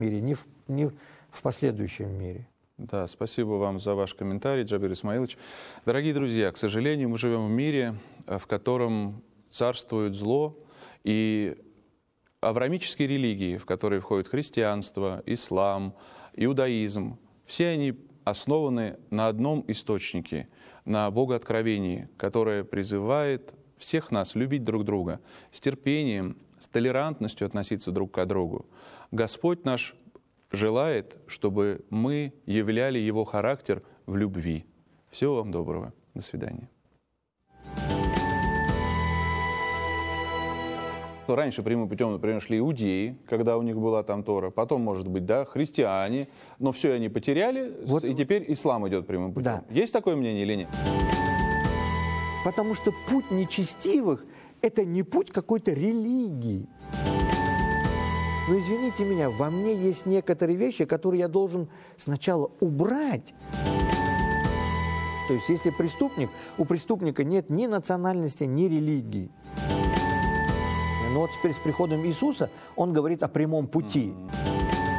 мире, не в последующем мире. Да, спасибо вам за ваш комментарий, Джабир Исмаилович. Дорогие друзья, к сожалению, мы живем в мире, в котором царствует зло, и авраамические религии, в которые входят христианство, ислам, иудаизм, все они основаны на одном источнике, на богооткровении, которое призывает всех нас любить друг друга, с терпением, с толерантностью относиться друг к другу. Господь наш желает, чтобы мы являли Его характер в любви. Всего вам доброго. До свидания. Раньше прямым путем, например, шли иудеи, когда у них была там Тора, потом, может быть, да, христиане, но все они потеряли, вот. И теперь ислам идет прямым путем. Да. Есть такое мнение или нет? Потому что путь нечестивых – это не путь какой-то религии. Но извините меня, во мне есть некоторые вещи, которые я должен сначала убрать. То есть, если преступник, у преступника нет ни национальности, ни религии. Но вот теперь с приходом Иисуса он говорит о прямом пути.